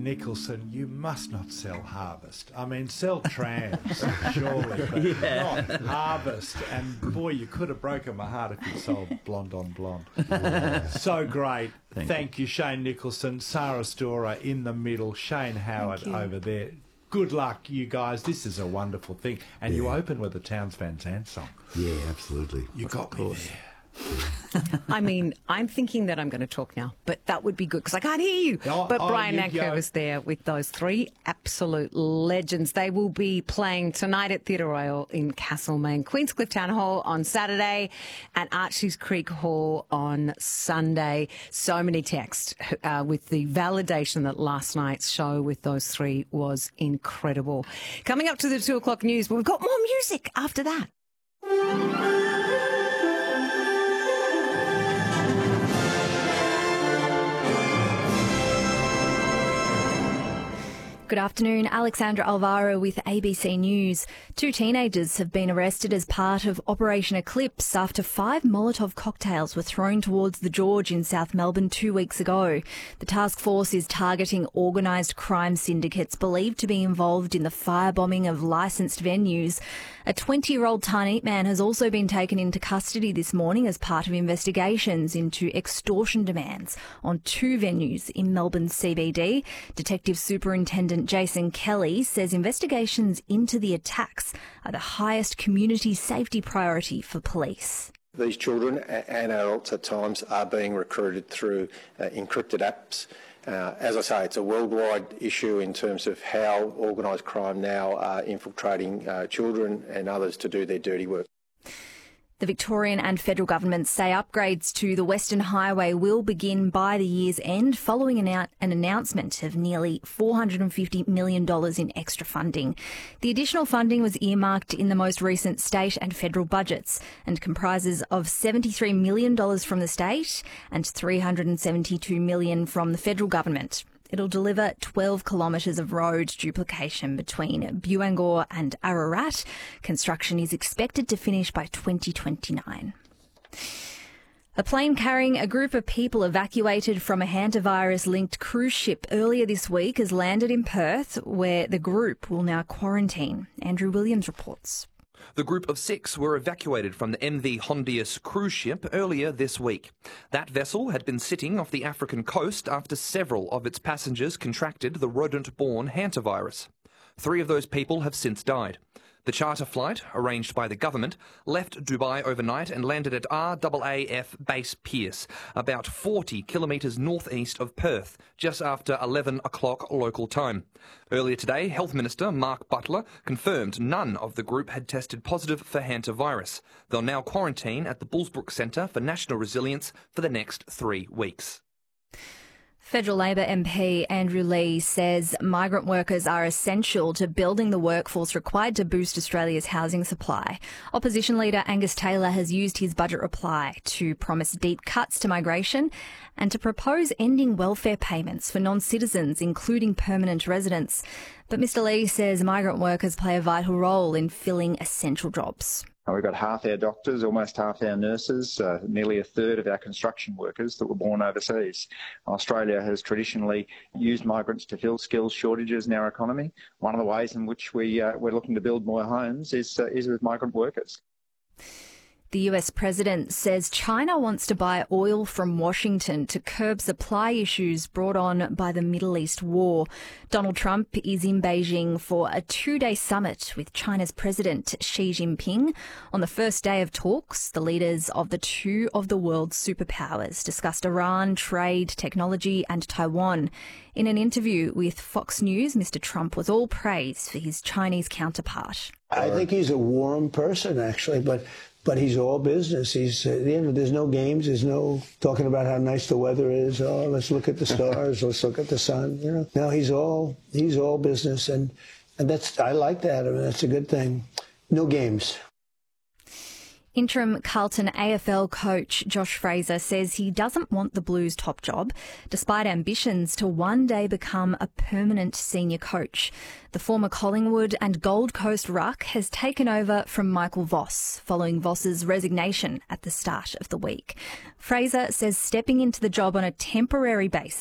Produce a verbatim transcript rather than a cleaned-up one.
Nicholson, you must not sell Harvest. I mean, sell trams, surely, but Yeah. not Harvest. And boy, you could have broken my heart if you sold Blonde on Blonde. Yeah. So great. Thank, Thank you. you, Shane Nicholson, Sarah Storer in the middle, Shane Howard over there. Good luck, you guys. This is a wonderful thing. And yeah. you open with a Towns Van Zandt song. Yeah, absolutely. You of got course. me there. I mean, I'm thinking that I'm going to talk now, but that would be good because I can't hear you. Oh, but oh, Brian you Nanker go. was there with those three absolute legends. They will be playing tonight at Theatre Royal in Castlemaine, Queenscliff Town Hall on Saturday, and Archies Creek Hall on Sunday. So many texts uh, with the validation that last night's show with those three was incredible. Coming up to the two o'clock news, but we've got more music after that. Good afternoon, Alexandra Alvaro with A B C News. Two teenagers have been arrested as part of Operation Eclipse after five Molotov cocktails were thrown towards the George in South Melbourne two weeks ago. The task force is targeting organised crime syndicates believed to be involved in the firebombing of licensed venues. A twenty-year-old Tarneet man has also been taken into custody this morning as part of investigations into extortion demands on two venues in Melbourne's C B D. Detective Superintendent Jason Kelly says investigations into the attacks are the highest community safety priority for police. These children and adults at times are being recruited through uh, encrypted apps. Uh, as I say, it's a worldwide issue in terms of how organised crime now are infiltrating uh, children and others to do their dirty work. The Victorian and federal governments say upgrades to the Western Highway will begin by the year's end following an, out, an announcement of nearly four hundred fifty million dollars in extra funding. The additional funding was earmarked in the most recent state and federal budgets and comprises of seventy-three million dollars from the state and three hundred seventy-two million dollars from the federal government. It'll deliver twelve kilometres of road duplication between Buangor and Ararat. Construction is expected to finish by twenty twenty-nine. A plane carrying a group of people evacuated from a hantavirus-linked cruise ship earlier this week has landed in Perth, where the group will now quarantine. Andrew Williams reports. The group of six were evacuated from the M V Hondius cruise ship earlier this week. That vessel had been sitting off the African coast after several of its passengers contracted the rodent-borne hantavirus. Three of those people have since died. The charter flight, arranged by the government, left Dubai overnight and landed at R A A F Base Pearce, about forty kilometres northeast of Perth, just after eleven o'clock local time. Earlier today, Health Minister Mark Butler confirmed none of the group had tested positive for hantavirus. They'll now quarantine at the Bullsbrook Centre for National Resilience for the next three weeks. Federal Labor M P Andrew Leigh says migrant workers are essential to building the workforce required to boost Australia's housing supply. Opposition leader Angus Taylor has used his budget reply to promise deep cuts to migration and to propose ending welfare payments for non-citizens, including permanent residents. But Mr Leigh says migrant workers play a vital role in filling essential jobs. We've got half our doctors, almost half our nurses, uh, nearly a third of our construction workers that were born overseas. Australia has traditionally used migrants to fill skills shortages in our economy. One of the ways in which we, uh, we're looking to build more homes is, uh, is with migrant workers. The U S president says China wants to buy oil from Washington to curb supply issues brought on by the Middle East war. Donald Trump is in Beijing for a two-day summit with China's President Xi Jinping. On the first day of talks, the leaders of the two of the world's superpowers discussed Iran, trade, technology and Taiwan. In an interview with Fox News, Mister Trump was all praise for his Chinese counterpart. I think he's a warm person, actually, but but he's all business. He's uh, you know, there's no games. There's no talking about how nice the weather is. Oh, let's look at the stars. Let's look at the sun. You know, no, he's all he's all business, and and that's I like that. I mean, that's a good thing. No games. Interim Carlton A F L coach Josh Fraser says he doesn't want the Blues' top job, despite ambitions to one day become a permanent senior coach. The former Collingwood and Gold Coast ruck has taken over from Michael Voss, following Voss's resignation at the start of the week. Fraser says stepping into the job on a temporary basis